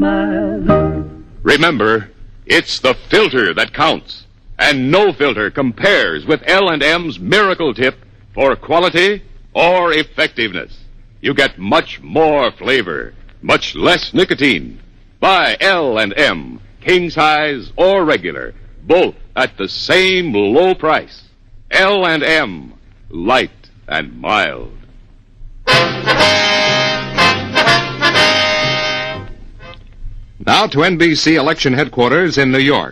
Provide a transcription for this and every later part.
mild. Remember, it's the filter that counts. And no filter compares with L&M's Miracle Tip for quality or effectiveness. You get much more flavor, much less nicotine. Buy L&M, king size or regular, both at the same low price. L&M, light and mild. Now to NBC election headquarters in New York.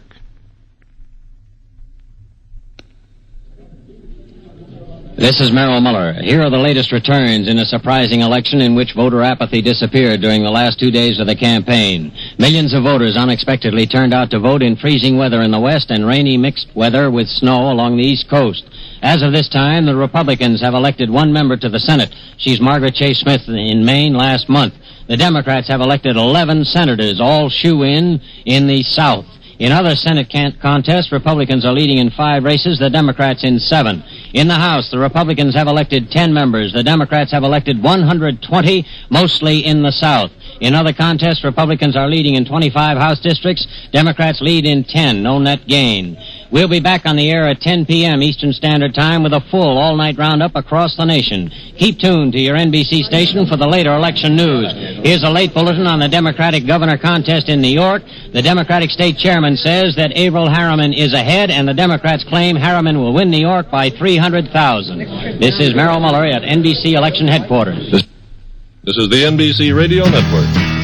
This is Merrill Miller. Here are the latest returns in a surprising election in which voter apathy disappeared during the last 2 days of the campaign. Millions of voters unexpectedly turned out to vote in freezing weather in the west and rainy mixed weather with snow along the east coast. As of this time, the Republicans have elected one member to the Senate. She's Margaret Chase Smith in Maine last month. The Democrats have elected 11 senators, all shoe-in the South. In other Senate contests, Republicans are leading in 5 races, the Democrats in 7. In the House, the Republicans have elected 10 members. The Democrats have elected 120, mostly in the South. In other contests, Republicans are leading in 25 House districts. Democrats lead in 10, no net gain. We'll be back on the air at 10 p.m. Eastern Standard Time with a full all-night roundup across the nation. Keep tuned to your NBC station for the later election news. Here's a late bulletin on the Democratic governor contest in New York. The Democratic state chairman says that Averell Harriman is ahead, and the Democrats claim Harriman will win New York by 300,000. This is Merrill Muller at NBC Election Headquarters. This is the NBC Radio Network.